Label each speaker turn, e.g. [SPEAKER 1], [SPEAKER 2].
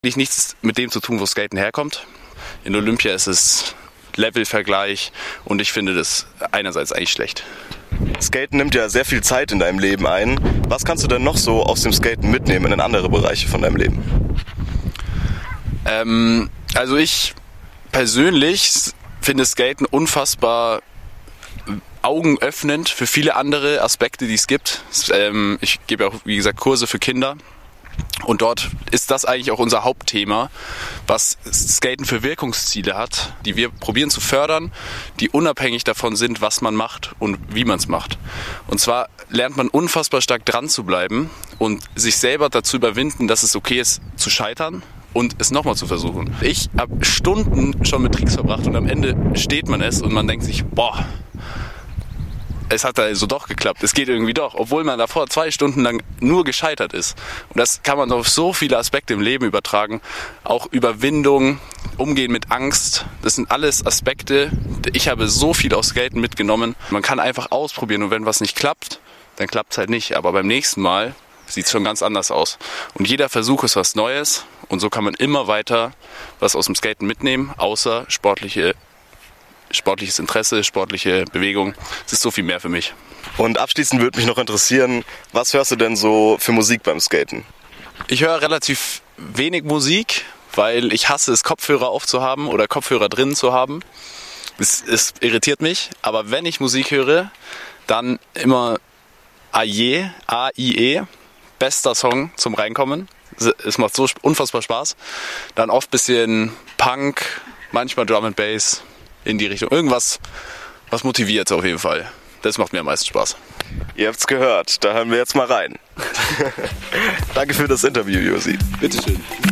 [SPEAKER 1] Nichts mit dem zu tun, wo Skaten herkommt. In Olympia ist es Levelvergleich und ich finde das einerseits eigentlich schlecht.
[SPEAKER 2] Skaten nimmt ja sehr viel Zeit in deinem Leben ein. Was kannst du denn noch so aus dem Skaten mitnehmen in andere Bereiche von deinem Leben?
[SPEAKER 1] Also ich persönlich finde Skaten unfassbar augenöffnend für viele andere Aspekte, die es gibt. Ich gebe auch, wie gesagt, Kurse für Kinder. Und dort ist das eigentlich auch unser Hauptthema, was Skaten für Wirkungsziele hat, die wir probieren zu fördern, die unabhängig davon sind, was man macht und wie man es macht. Und zwar lernt man unfassbar stark dran zu bleiben und sich selber dazu überwinden, dass es okay ist, zu scheitern und es nochmal zu versuchen. Ich habe Stunden schon mit Tricks verbracht und am Ende steht man es und man denkt sich, boah, es hat also doch geklappt, es geht irgendwie doch, obwohl man davor 2 Stunden lang nur gescheitert ist. Und das kann man auf so viele Aspekte im Leben übertragen, auch Überwindung, Umgehen mit Angst, das sind alles Aspekte, ich habe so viel aus Skaten mitgenommen. Man kann einfach ausprobieren und wenn was nicht klappt, dann klappt es halt nicht, aber beim nächsten Mal sieht es schon ganz anders aus. Und jeder Versuch ist was Neues und so kann man immer weiter was aus dem Skaten mitnehmen, außer sportliches Interesse, sportliche Bewegung. Es ist so viel mehr für mich.
[SPEAKER 2] Und abschließend würde mich noch interessieren, was hörst du denn so für Musik beim Skaten?
[SPEAKER 1] Ich höre relativ wenig Musik, weil ich hasse es, Kopfhörer aufzuhaben oder Kopfhörer drin zu haben. Es irritiert mich, aber wenn ich Musik höre, dann immer AIE, A-I-E, bester Song zum Reinkommen. Es macht so unfassbar Spaß. Dann oft ein bisschen Punk, manchmal Drum and Bass. In die Richtung. Irgendwas, was motiviert auf jeden Fall. Das macht mir am meisten Spaß.
[SPEAKER 2] Ihr habt's gehört, da hören wir jetzt mal rein. Danke für das Interview, Josi.
[SPEAKER 1] Bitteschön.